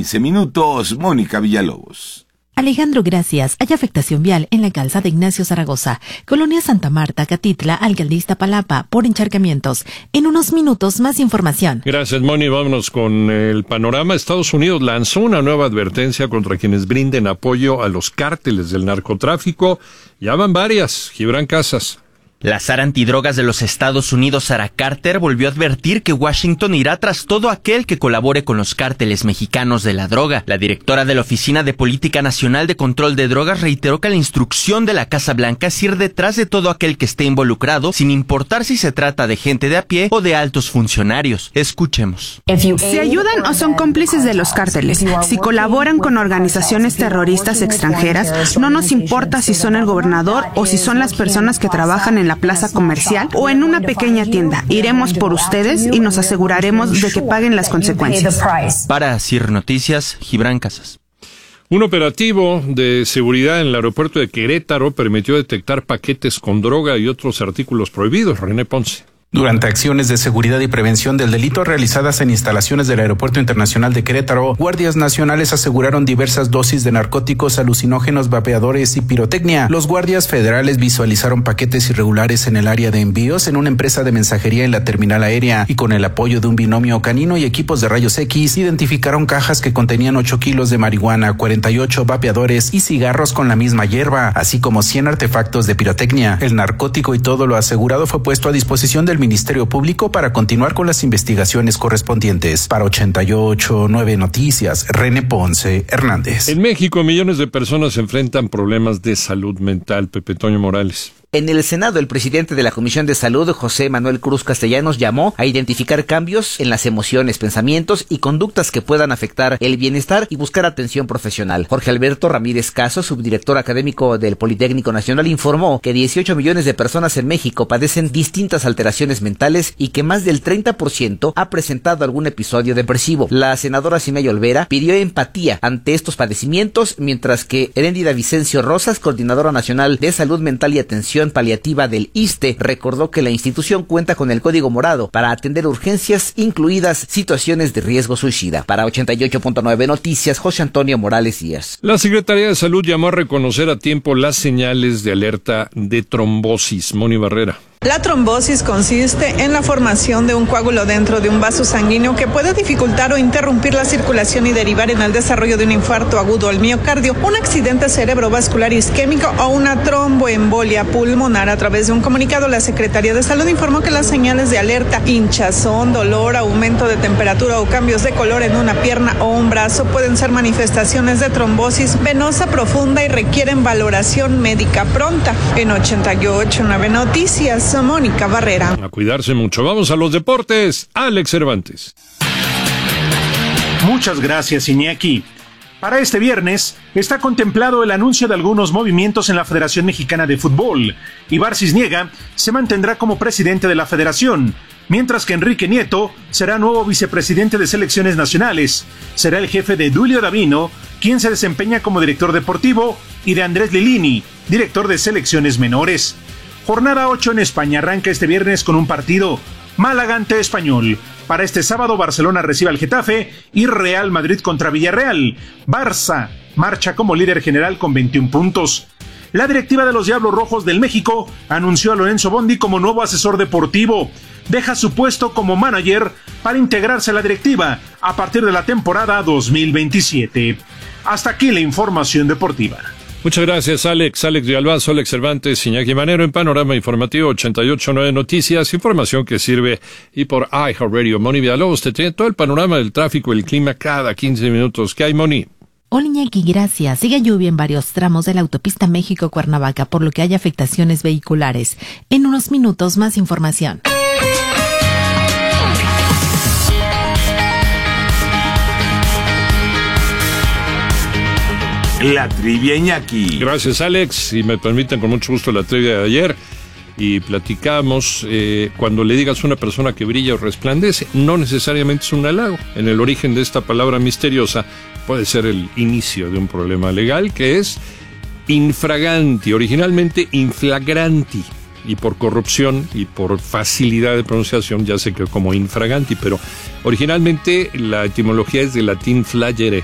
15 minutos, Mónica Villalobos. Alejandro, gracias. Hay afectación vial en la calzada Ignacio Zaragoza, Colonia Santa Marta, Catitla, Alcaldía Iztapalapa, por encharcamientos. En unos minutos, más información. Gracias, Moni. Vámonos con el panorama. Estados Unidos lanzó una nueva advertencia contra quienes brinden apoyo a los cárteles del narcotráfico. Ya van varias. Gibran Casas. La SAR antidrogas de los Estados Unidos, Sarah Carter, volvió a advertir que Washington irá tras todo aquel que colabore con los cárteles mexicanos de la droga. La directora de la Oficina de Política Nacional de Control de Drogas reiteró que la instrucción de la Casa Blanca es ir detrás de todo aquel que esté involucrado, sin importar si se trata de gente de a pie o de altos funcionarios. Escuchemos. Si ayudan o son cómplices de los cárteles, si colaboran con organizaciones terroristas extranjeras, no nos importa si son el gobernador o si son las personas que trabajan en la plaza comercial o en una pequeña tienda. Iremos por ustedes y nos aseguraremos de que paguen las consecuencias. Para CIR Noticias, Gibran Casas. Un operativo de seguridad en el aeropuerto de Querétaro permitió detectar paquetes con droga y otros artículos prohibidos. René Ponce. Durante acciones de seguridad y prevención del delito realizadas en instalaciones del Aeropuerto Internacional de Querétaro, guardias nacionales aseguraron diversas dosis de narcóticos, alucinógenos, vapeadores y pirotecnia. Los guardias federales visualizaron paquetes irregulares en el área de envíos en una empresa de mensajería en la terminal aérea y con el apoyo de un binomio canino y equipos de rayos X, identificaron cajas que contenían 8 kilos de marihuana, 48 vapeadores y cigarros con la misma hierba, así como 100 artefactos de pirotecnia. El narcótico y todo lo asegurado fue puesto a disposición del Ministerio Público para continuar con las investigaciones correspondientes. Para 88.9 Noticias, René Ponce Hernández. En México, millones de personas enfrentan problemas de salud mental. Pepe Toño Morales. En el Senado, el presidente de la Comisión de Salud, José Manuel Cruz Castellanos, llamó a identificar cambios en las emociones, pensamientos y conductas que puedan afectar el bienestar y buscar atención profesional. Jorge Alberto Ramírez Caso, subdirector académico del Politécnico Nacional, informó que 18 millones de personas en México padecen distintas alteraciones mentales y que más del 30% ha presentado algún episodio depresivo. La senadora Simay Olvera pidió empatía ante estos padecimientos, mientras que Heréndida Vicencio Rosas, coordinadora nacional de salud mental y atención paliativa del ISSSTE, recordó que la institución cuenta con el Código Morado para atender urgencias, incluidas situaciones de riesgo suicida. Para 88.9 Noticias, José Antonio Morales Díaz. La Secretaría de Salud llamó a reconocer a tiempo las señales de alerta de trombosis. Moni Barrera. La trombosis consiste en la formación de un coágulo dentro de un vaso sanguíneo que puede dificultar o interrumpir la circulación y derivar en el desarrollo de un infarto agudo al miocardio, un accidente cerebrovascular isquémico o una tromboembolia pulmonar. A través de un comunicado, la Secretaría de Salud informó que las señales de alerta, hinchazón, dolor, aumento de temperatura o cambios de color en una pierna o un brazo pueden ser manifestaciones de trombosis venosa profunda y requieren valoración médica pronta. En 88.9 Noticias, Mónica Barrera. A cuidarse mucho. Vamos a los deportes. Alex Cervantes. Muchas gracias, Iñaki. Para este viernes está contemplado el anuncio de algunos movimientos en la Federación Mexicana de Fútbol. Ibar Cisniega se mantendrá como presidente de la federación, mientras que Enrique Nieto será nuevo vicepresidente de selecciones nacionales. Será el jefe de Duilio Davino, quien se desempeña como director deportivo, y de Andrés Lilini, director de selecciones menores. Jornada 8 en España arranca este viernes con un partido, Málaga ante Español. Para este sábado, Barcelona recibe al Getafe y Real Madrid contra Villarreal. Barça marcha como líder general con 21 puntos. La directiva de los Diablos Rojos del México anunció a Lorenzo Bondi como nuevo asesor deportivo. Deja su puesto como manager para integrarse a la directiva a partir de la temporada 2027. Hasta aquí la información deportiva. Muchas gracias, Alex Villalbazo, Alex Cervantes, Iñaki Manero en Panorama Informativo 88.9 Noticias, información que sirve y por iHeartRadio. Moni Villalobos te tiene todo el panorama del tráfico y el clima cada 15 minutos. ¿Qué hay, Moni? Hola, Iñaki, gracias. Sigue lluvia en varios tramos de la autopista México-Cuernavaca, por lo que hay afectaciones vehiculares. En unos minutos, más información. La trivia, Iñaki. Gracias, Alex. Si me permiten, con mucho gusto, la trivia de ayer. Y platicamos, cuando le digas a una persona que brilla o resplandece, no necesariamente es un halago. En el origen de esta palabra misteriosa puede ser el inicio de un problema legal, que es infraganti, originalmente inflagranti. Y por corrupción y por facilidad de pronunciación ya se quedó como infraganti, pero originalmente la etimología es del latín flagere,